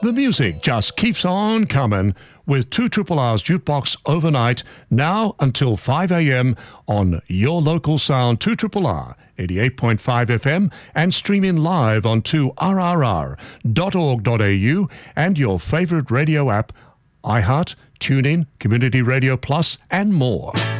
The music just keeps on coming with 2RRR's Jukebox Overnight, now until 5 a.m. on your local sound 2RRR 88.5 FM and streaming live on 2rrr.org.au and your favourite radio app, iHeart, TuneIn, Community Radio Plus and more.